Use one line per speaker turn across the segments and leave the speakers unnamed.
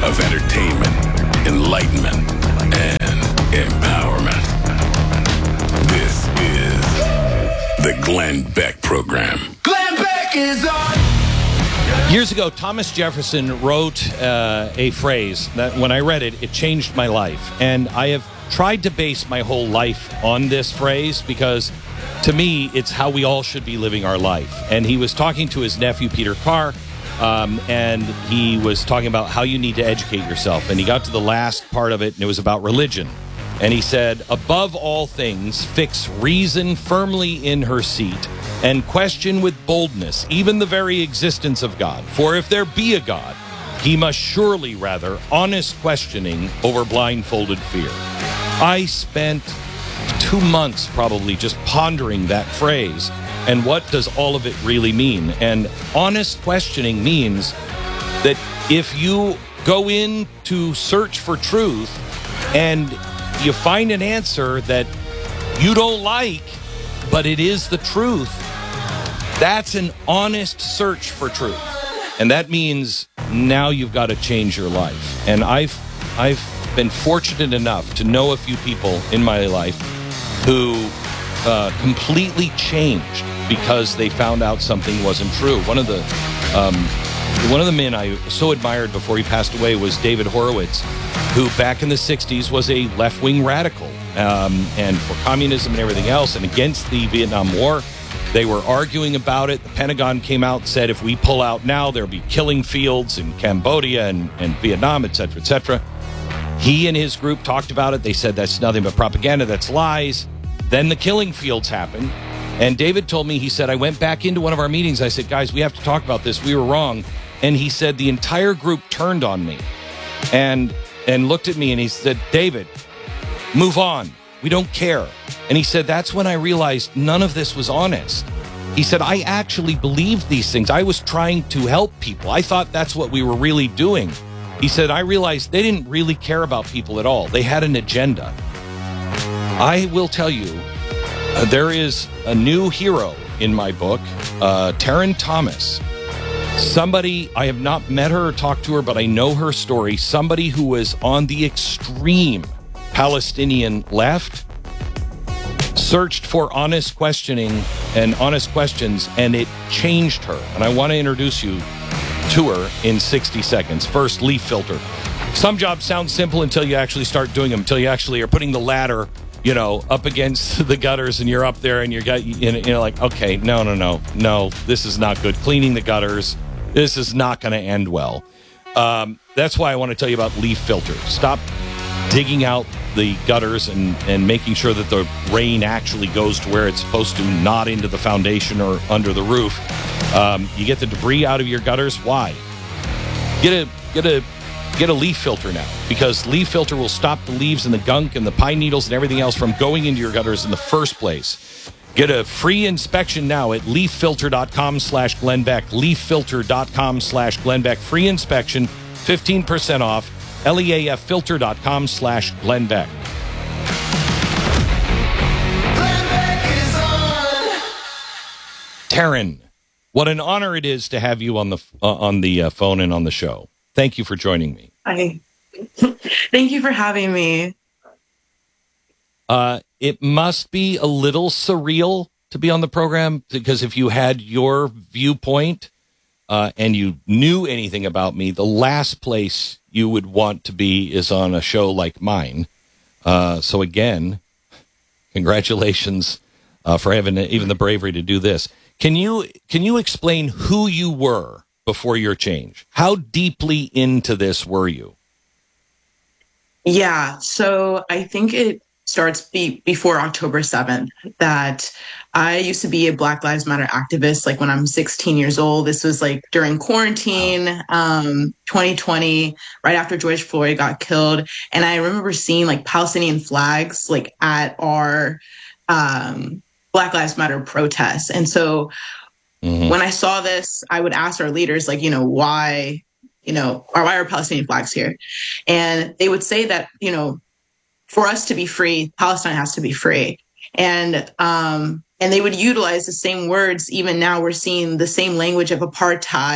of entertainment, enlightenment, and empowerment. This is the Glenn Beck Program.
Glenn Beck is on!
Years ago, Thomas Jefferson wrote a phrase that when I read it, it changed my life. And I have tried to base my whole life on this phrase because, to me, it's how we all should be living our life. And he was talking to his nephew, Peter Carr, and he was talking about how you need to educate yourself. And he got to the last part of it, and it was about religion. And he said, above all things, fix reason firmly in her seat and question with boldness even the very existence of God. For if there be a God, he must surely rather honest questioning over blindfolded fear. I spent 2 months probably just pondering that phrase and what does all of it really mean. And honest questioning means that if you go in to search for truth and you find an answer that you don't like, but it is the truth, that's an honest search for truth. And that means now you've got to change your life. And I've been fortunate enough to know a few people in my life who completely changed because they found out something wasn't true. One of the men I so admired before he passed away was David Horowitz, who back in the 60s was a left-wing radical and for communism and everything else and against the Vietnam War. They were arguing about it. The Pentagon came out and said if we pull out now, there'll be killing fields in Cambodia and Vietnam, et cetera, et cetera. He and his group talked about it. They said that's nothing but propaganda, that's lies. Then the killing fields happened. And David told me, he said, I went back into one of our meetings. I said, guys, we have to talk about this. We were wrong. And he said the entire group turned on me and looked at me and he said, David, move on. We don't care. And he said, that's when I realized none of this was honest. He said, I actually believed these things. I was trying to help people. I thought that's what we were really doing. He said, I realized they didn't really care about people at all. They had an agenda. I will tell you, there is a new hero in my book, Taryn Thomas. Somebody, I have not met her or talked to her, but I know her story. Somebody who was on the extreme Palestinian left, searched for honest questioning and honest questions, and it changed her. And I want to introduce you to her in 60 seconds. First, leaf filter. Some jobs sound simple until you actually start doing them, until you actually are putting the ladder, up against the gutters and you're up there and you're like, okay, no, this is not good. Cleaning the gutters, this is not going to end well. That's why I want to tell you about leaf filter. Stop digging out the gutters and making sure that the rain actually goes to where it's supposed to, not into the foundation or under the roof. You get the debris out of your gutters. Why? Get a leaf filter now, because leaf filter will stop the leaves and the gunk and the pine needles and everything else from going into your gutters in the first place. Get a free inspection now at leaffilter.com/Glenn Beck. Leaffilter.com/Glenn Beck. Free inspection, 15% off. leaffilter.com/Glenn Beck. Taryn, what an honor it is to have you on the phone and on the show. Thank you for joining me.
Thank you for having me.
It must be a little surreal to be on the program, because if you had your viewpoint and you knew anything about me, the last place you would want to be is on a show like mine. So again, congratulations for having even the bravery to do this. Can you explain who you were before your change? How deeply into this were you?
Yeah, so I think it starts before October 7th, that I used to be a Black Lives Matter activist, like when I'm 16 years old. This was like during quarantine, 2020, right after George Floyd got killed. And I remember seeing like Palestinian flags like at our Black Lives Matter protests. And so when I saw this, I would ask our leaders, like, why are Palestinian flags here? And they would say that, for us to be free, Palestine has to be free. And they would utilize the same words. Even now we're seeing the same language of apartheid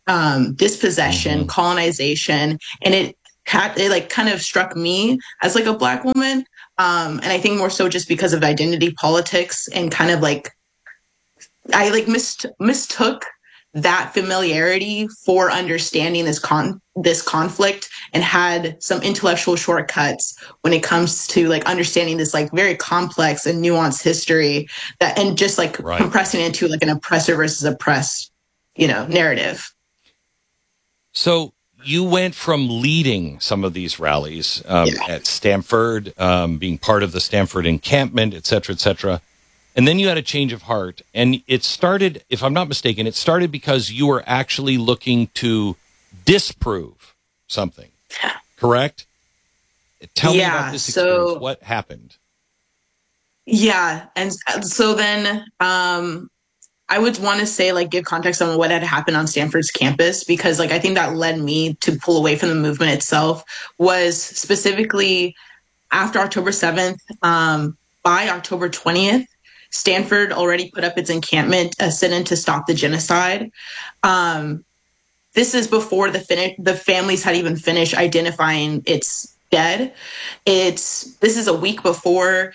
dispossession, colonization, and it like kind of struck me as like a Black woman. And I think more so just because of identity politics and kind of like I like mistook that familiarity for understanding this conflict, and had some intellectual shortcuts when it comes to like understanding this like very complex and nuanced history, that and just like compressing it into like an oppressor versus oppressed, narrative.
So you went from leading some of these rallies at Stanford, being part of the Stanford encampment, et cetera, and then you had a change of heart. And it started, if I'm not mistaken, because you were actually looking to disprove something, correct? Tell me about this experience. What happened?
Yeah. And so then I would want to say, like, give context on what had happened on Stanford's campus, because like I think that led me to pull away from the movement itself, was specifically after October 7th, by October 20th, Stanford already put up its encampment, a sit-in to stop the genocide. This is before the families had even finished identifying its dead. This is a week before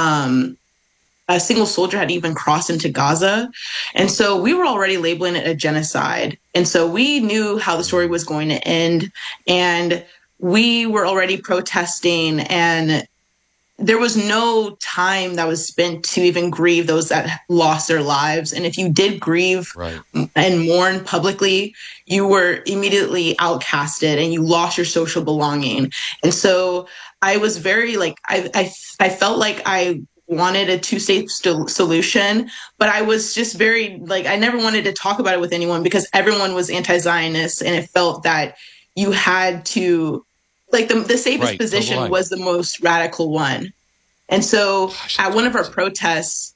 a single soldier had even crossed into Gaza. And so we were already labeling it a genocide. And so we knew how the story was going to end. And we were already protesting, and there was no time that was spent to even grieve those that lost their lives. And if you did grieve and mourn publicly, you were immediately outcasted and you lost your social belonging. And so I was very like, I felt like I wanted a two-state solution, but I was just very like, I never wanted to talk about it with anyone because everyone was anti-Zionist, and it felt that you had to, like, the safest position was the most radical one. And so at one of our protests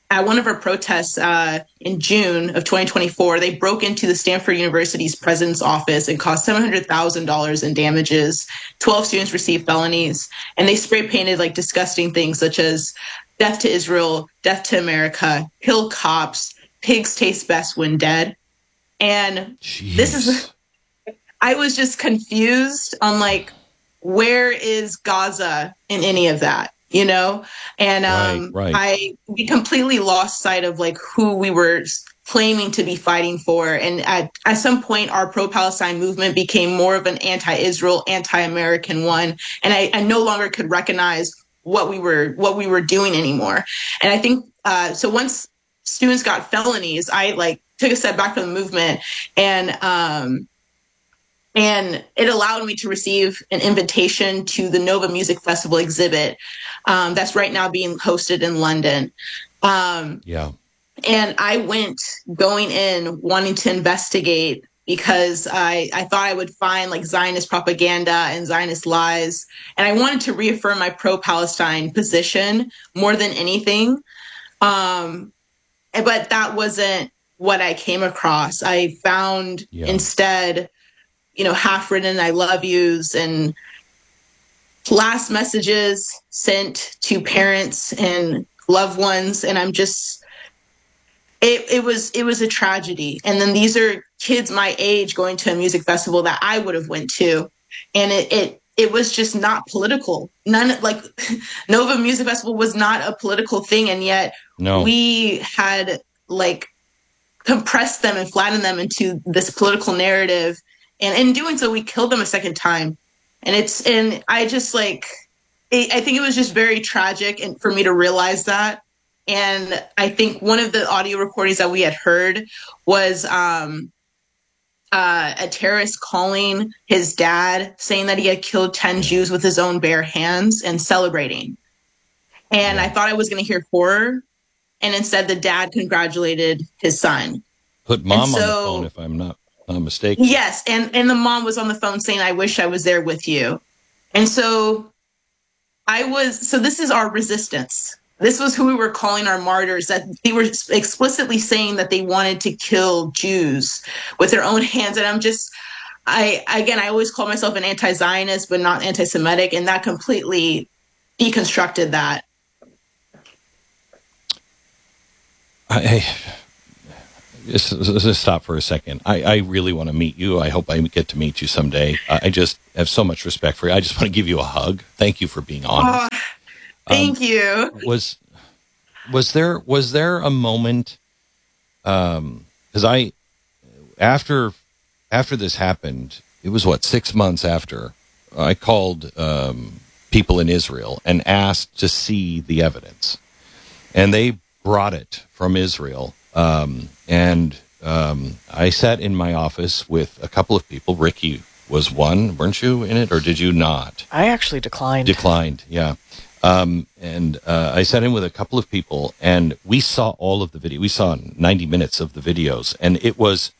in June of 2024, they broke into the Stanford University's president's office and caused $700,000 in damages. 12 students received felonies, and they spray painted like disgusting things such as "Death to Israel," "Death to America," "Kill cops," "Pigs taste best when dead." And I was just confused on like, where is Gaza in any of that, And we completely lost sight of like who we were claiming to be fighting for. And at some point, our pro-Palestine movement became more of an anti-Israel, anti-American one. And I no longer could recognize what we were doing anymore. And I think so once students got felonies, I like took a step back from the movement, and it allowed me to receive an invitation to the Nova Music Festival exhibit that's right now being hosted in London. And I went going in wanting to investigate because I thought I would find like Zionist propaganda and Zionist lies. And I wanted to reaffirm my pro-Palestine position more than anything. But that wasn't what I came across. I found instead, half-written "I love yous" and last messages sent to parents and loved ones. And I'm just, it was a tragedy. And then these are kids my age going to a music festival that I would have went to. And it was just not political. Nova Music Festival was not a political thing. And yet we had like compressed them and flattened them into this political narrative. And in doing so, we killed them a second time. And I just like, I think it was just very tragic and for me to realize that. And I think one of the audio recordings that we had heard was a terrorist calling his dad, saying that he had killed 10 Jews with his own bare hands and celebrating. And I thought I was going to hear horror. And instead, the dad congratulated his son.
Put mom on the phone, if I'm not mistaken.
Yes. And the mom was on the phone saying, "I wish I was there with you." And so this is our resistance. This was who we were calling our martyrs, that they were explicitly saying that they wanted to kill Jews with their own hands. And I always call myself an anti-Zionist, but not anti-Semitic. And that completely deconstructed that.
just stop for a second. I really want to meet you. I hope I get to meet you someday. I just have so much respect for you. I just want to give you a hug. Thank you for being honest.
Thank you.
Was there a moment? Because after this happened, it was 6 months after I called people in Israel and asked to see the evidence, and they brought it from Israel. And I sat in my office with a couple of people. Ricky was one. Weren't you in it, or did you not?
I actually declined.
Declined, yeah. And I sat in with a couple of people, and we saw all of the video. We saw 90 minutes of the videos, and it was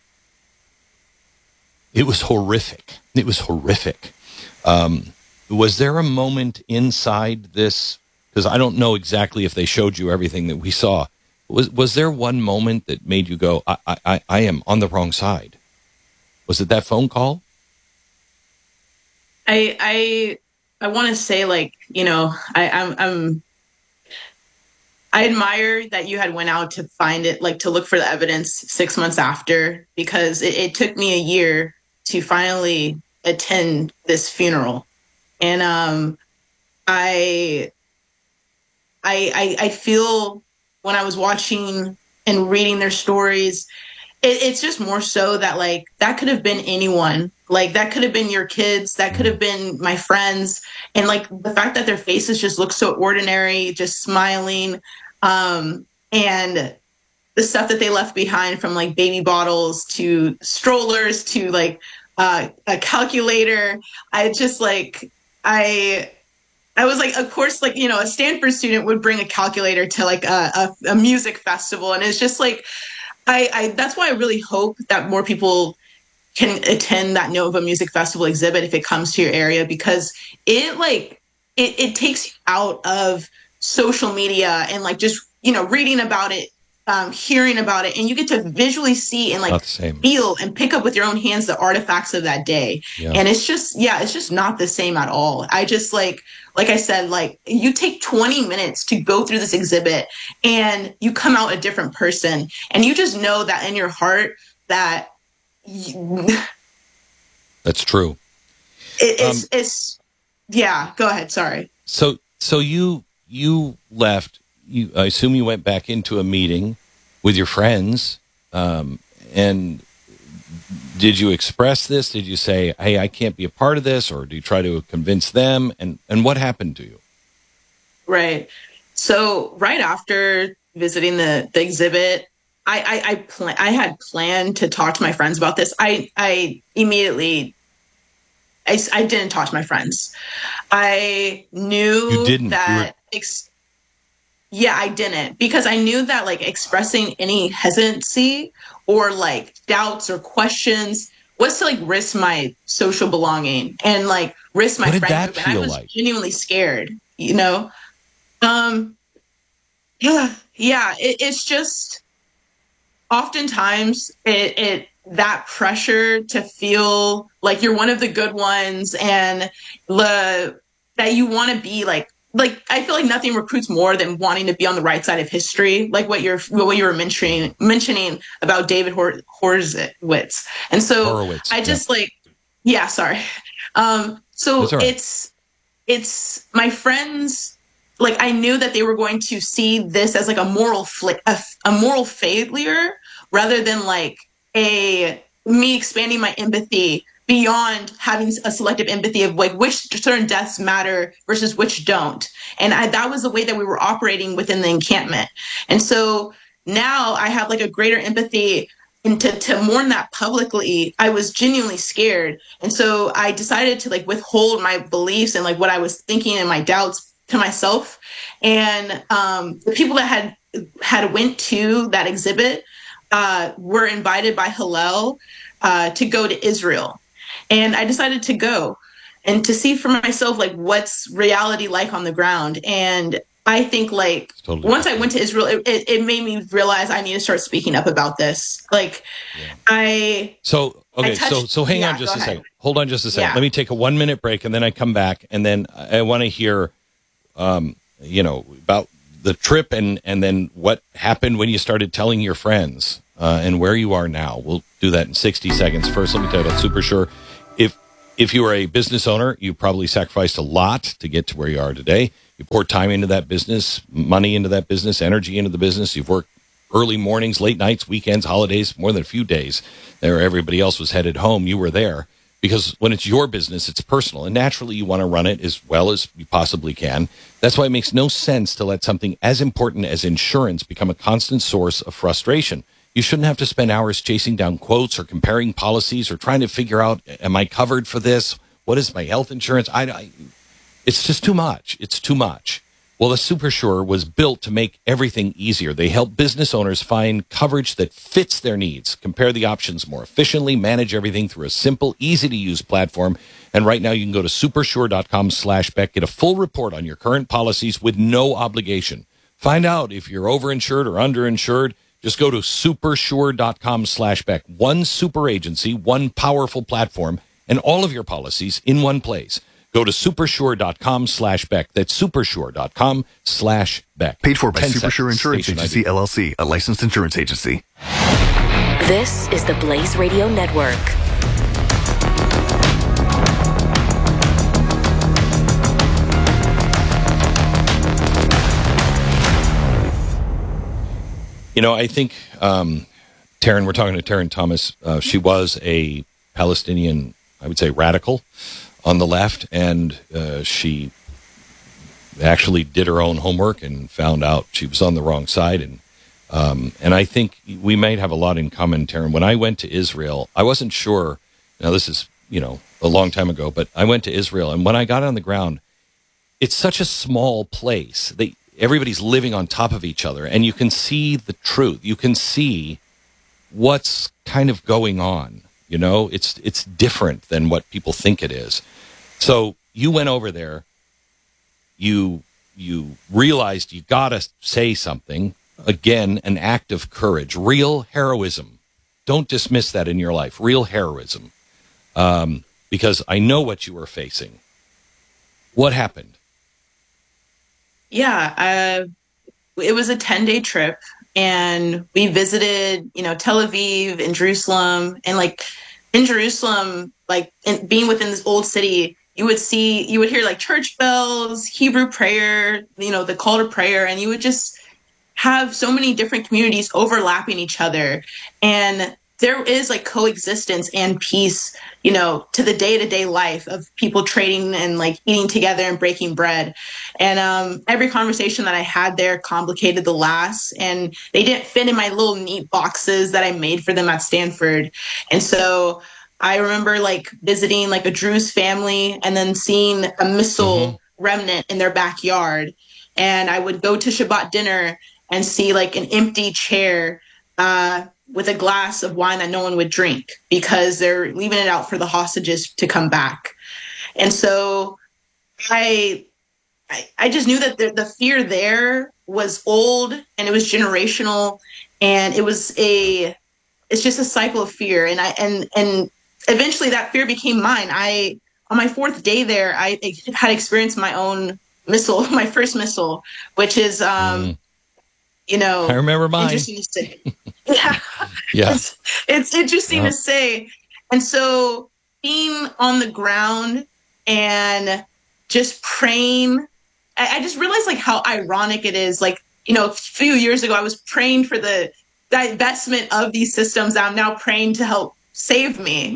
horrific. It was horrific. Was there a moment inside this? Because I don't know exactly if they showed you everything that we saw. Was there one moment that made you go, I am on the wrong side? Was it that phone call?
I want to say, like, you know, I admire that you had went out to find it, like to look for the evidence 6 months after, because it took me a year to finally attend this funeral. And I feel when I was watching and reading their stories, it's just more so that, like, that could have been anyone. Like, that could have been your kids. That could have been my friends. And, like, the fact that their faces just look so ordinary, just smiling, and the stuff that they left behind, from, like, baby bottles to strollers to, like, a calculator. I just, like, I was like, of course, like, you know, a Stanford student would bring a calculator to, like, a music festival. And it's just like, that's why I really hope that more people can attend that Nova Music Festival exhibit if it comes to your area, because it takes you out of social media and, like, just, you know, reading about it, hearing about it, and you get to visually see and, like, feel and pick up with your own hands the artifacts of that day. Yeah. And it's just not the same at all. I just, like I said, like, you take 20 minutes to go through this exhibit and you come out a different person, and you just know that in your heart that
that's true.
It's yeah. Go ahead. Sorry.
So you left. I assume you went back into a meeting with your friends, and did you express this? Did you say, "Hey, I can't be a part of this," or do you try to convince them? And what happened to you?
Right. So right after visiting the exhibit, I had planned to talk to my friends about this. I immediately I didn't talk to my friends. I knew
you didn't.
that. Yeah, I didn't, because I knew that, like, expressing any hesitancy or, like, doubts or questions was to, like, risk my social belonging and, like, risk my friend group. And I was genuinely scared, you know? It's just oftentimes that pressure to feel like you're one of the good ones, and that you want to be like I feel like nothing recruits more than wanting to be on the right side of history, like what you were mentioning about David Horowitz. And so
Horowitz,
I just sorry. So it's my friends. Like, I knew that they were going to see this as, like, a moral failure, rather than, like, me expanding my empathy beyond having a selective empathy of, like, which certain deaths matter versus which don't. And that was the way that we were operating within the encampment. And so now I have, like, a greater empathy, and to mourn that publicly, I was genuinely scared. And so I decided to, like, withhold my beliefs and, like, what I was thinking and my doubts to myself. And the people that had went to that exhibit were invited by Hillel to go to Israel. And I decided to go and to see for myself, like, what's reality like on the ground. And I think, like, once I went to Israel, it made me realize I need to start speaking up about this. Like,
So hang on just a second. Hold on just a second. Let me take a 1 minute break, and then I come back, and then I want to hear, about the trip and then what happened when you started telling your friends. and where you are now. We'll do that in 60 seconds. First, let me tell you about SuperSure. If you are a business owner, you probably sacrificed a lot to get to where you are today. You poured time into that business, money into that business, energy into the business. You've worked early mornings, late nights, weekends, holidays, more than a few days. There, everybody else was headed home. You were there. Because when it's your business, it's personal. And naturally, you want to run it as well as you possibly can. That's why it makes no sense to let something as important as insurance become a constant source of frustration. You shouldn't have to spend hours chasing down quotes or comparing policies or trying to figure out, am I covered for this? What is my health insurance? It's just too much. It's too much. Well, the SuperSure was built to make everything easier. They help business owners find coverage that fits their needs, compare the options more efficiently, manage everything through a simple, easy-to-use platform. And right now you can go to supersure.com/Beck, get a full report on your current policies with no obligation. Find out if you're overinsured or underinsured. Just go to supersure.com/Beck. One super agency, one powerful platform, and all of your policies in one place. Go to supersure.com/Beck. That's supersure.com/Beck.
Paid for by SuperSure Insurance Agency, LLC, a licensed insurance agency.
This is the Blaze Radio Network.
You know, I think, Taryn, we're talking to Taryn Thomas. She was a Palestinian, I would say, radical on the left, and she actually did her own homework and found out she was on the wrong side. And I think we might have a lot in common, Taryn. When I went to Israel, I wasn't sure. Now, this is, a long time ago, but I went to Israel, and when I got on the ground, it's such a small place. Everybody's living on top of each other, and you can see the truth. You can see what's kind of going on. It's different than what people think it is. So you went over there. You realized you got to say something. Again, an act of courage, real heroism. Don't dismiss that in your life. Real heroism. Because I know what you were facing. What happened?
Yeah, it was a 10-day trip, and we visited, Tel Aviv and Jerusalem. And in Jerusalem, being within this old city, you would hear church bells, Hebrew prayer, the call to prayer, and you would just have so many different communities overlapping each other. And there is coexistence and peace, to the day-to-day life of people trading and eating together and breaking bread. And every conversation that I had there complicated the last, and they didn't fit in my little neat boxes that I made for them at Stanford. And so I remember visiting a Druze family and then seeing a missile remnant in their backyard. And I would go to Shabbat dinner and see an empty chair, with a glass of wine that no one would drink because they're leaving it out for the hostages to come back. And so I just knew that the fear there was old, and it was generational, and it's just a cycle of fear. And eventually that fear became mine. On my fourth day there, I had experienced my own missile, my first missile, which is, I
remember mine.
Interesting to say. Yeah.
Yeah.
It's interesting to say. And so being on the ground and just praying, I just realized how ironic it is. A few years ago, I was praying for the divestment of these systems that I'm now praying to help save me,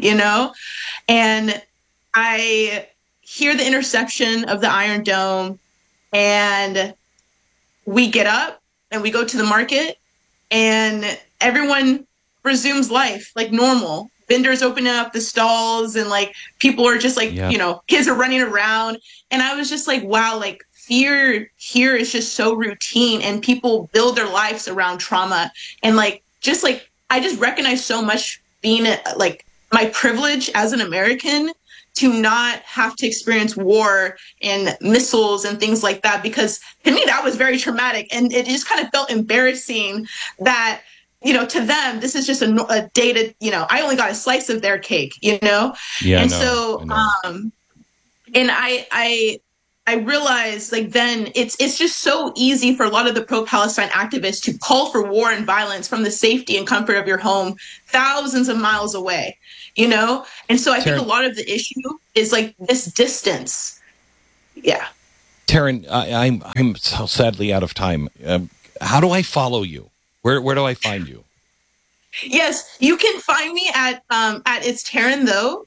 and I hear the interception of the Iron Dome, and we get up and we go to the market, and everyone resumes life like normal. Vendors opening up the stalls, and people are just kids are running around. And I was just wow, fear here is just so routine, and people build their lives around trauma. And I just recognize so much being my privilege as an American to not have to experience war and missiles and things like that, because to me that was very traumatic, and it just kind of felt embarrassing that to them this is just a day to I only got a slice of their cake,
Yeah,
and
no,
so and I realized like then it's just so easy for a lot of the pro-Palestine activists to call for war and violence from the safety and comfort of your home thousands of miles away, you know? And so I think a lot of the issue is like this distance. Yeah.
Taryn, I'm so sadly out of time. How do I follow you? Where do I find you?
Yes, you can find me at It's Taryn Though,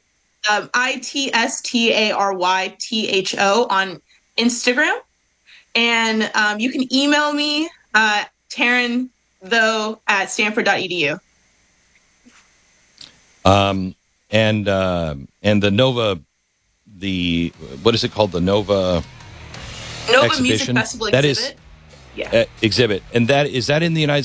ITSTARYTHO on Instagram, and you can email me Taryn Though at Stanford.edu.
And the Nova, what is it called? The Nova
Music Festival exhibit.
Exhibit, and is that in the United